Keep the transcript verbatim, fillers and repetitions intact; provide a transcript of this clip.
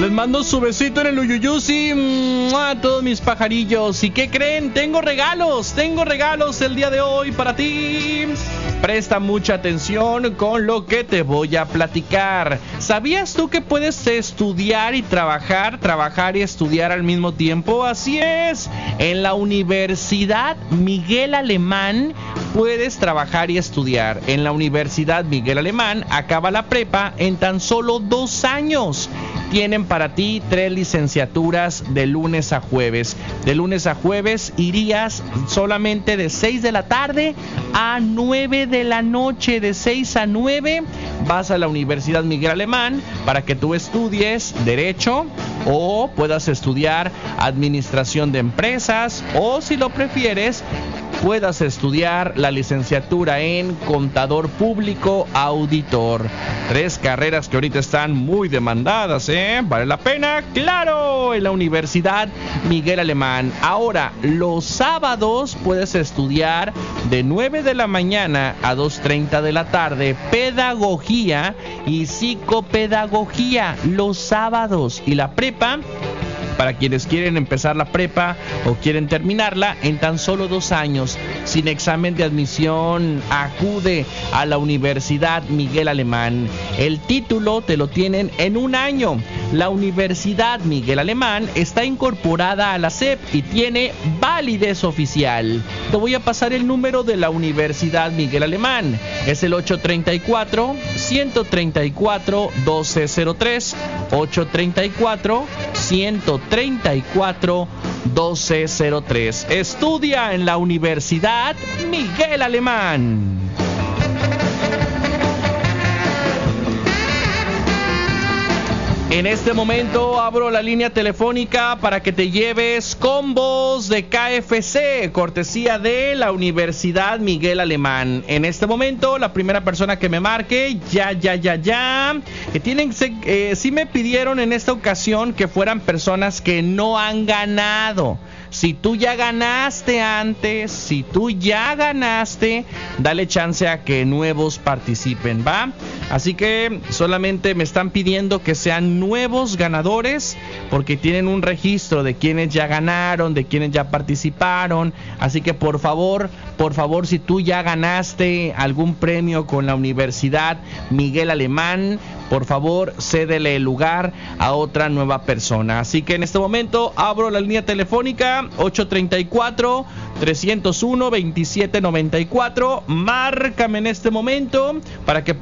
Les mando su besito en el Uyuyusi a todos mis pajarillos. ¿Y qué creen? Tengo regalos, tengo regalos el día de hoy para ti. Presta mucha atención con lo que te voy a platicar. ¿Sabías tú que puedes estudiar y trabajar, trabajar y estudiar al mismo tiempo? Así es. En la Universidad Miguel Alemán puedes trabajar y estudiar. En la Universidad Miguel Alemán acaba la prepa en tan solo dos años. Tienen para ti tres licenciaturas de lunes a jueves. De lunes a jueves irías solamente de seis de la tarde a nueve de la noche. De seis a nueve vas a la Universidad Miguel Alemán para que tú estudies Derecho o puedas estudiar Administración de Empresas o, si lo prefieres, puedas estudiar la licenciatura en Contador Público Auditor. Tres carreras que ahorita están muy demandadas, ¿eh? ¿Vale la pena? ¡Claro! En la Universidad Miguel Alemán. Ahora, los sábados puedes estudiar de nueve de la mañana a dos treinta de la tarde Pedagogía y Psicopedagogía los sábados. Y la prepa, para quienes quieren empezar la prepa o quieren terminarla en tan solo dos años, sin examen de admisión, acude a la Universidad Miguel Alemán. El título te lo tienen en un año. La Universidad Miguel Alemán está incorporada a la S E P y tiene validez oficial. Te voy a pasar el número de la Universidad Miguel Alemán. Es el ocho tres cuatro, uno tres cuatro, uno dos cero tres, ocho tres cuatro, uno tres cuatro, uno dos cero tres. Estudia en la Universidad Miguel Alemán. En este momento abro la línea telefónica para que te lleves combos de K F C, cortesía de la Universidad Miguel Alemán. En este momento, la primera persona que me marque, ya, ya, ya, ya, que tienen, eh, sí me pidieron en esta ocasión que fueran personas que no han ganado. Si tú ya ganaste antes, si tú ya ganaste, dale chance a que nuevos participen, ¿va? Así que solamente me están pidiendo que sean nuevos ganadores porque tienen un registro de quienes ya ganaron, de quienes ya participaron. Así que por favor, por favor, si tú ya ganaste algún premio con la Universidad Miguel Alemán, por favor, cédele el lugar a otra nueva persona. Así que en este momento abro la línea telefónica ocho tres cuatro, tres cero uno, dos siete nueve cuatro. Márcame en este momento para que